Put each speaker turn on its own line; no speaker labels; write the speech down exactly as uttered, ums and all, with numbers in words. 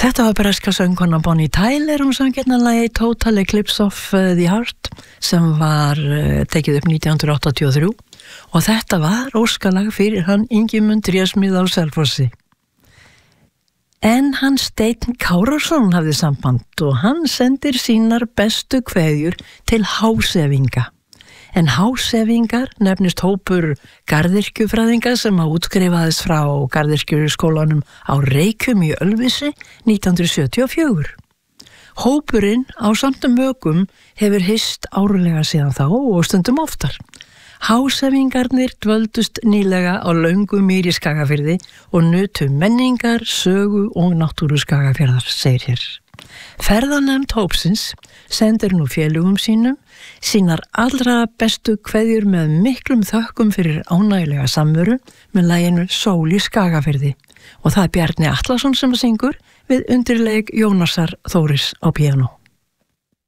Þetta var breska söngkona Bonnie Tyler, hún söng hérna lagið Total Eclipse of the Heart sem var uh, tekið upp nítján hundruð áttatíu og þrjú og þetta var óskalag fyrir hann Ingimund Trésmið á Selfossi. En hann Steinn Kárason hafði samband og hann sendir sínar bestu kveðjur til hásefinga. En hásefingar nefnist hópur garðyrkjufræðinga sem að útskrifaðist frá garðyrkjuskólanum á Reykjum í Ölfusi nítján hundruð sjötíu og fjögur. Hópurinn á samtum mögum hefur hist árlega síðan þá og stundum oftar. Hásefingarnir dvöldust nýlega á Löngumýri í Skagafirði og nutu menningar, sögu og náttúru Skagafjarðar, segir hér. Ferðanefnd hópsins sendir nú félögum sínum sínar allra bestu kveðjur með miklum þökkum fyrir ánægilega samveru með laginu Sól í Skagafirði og það er Bjarni Atlason sem syngur við undirleik Jónasar Þóris á píanó.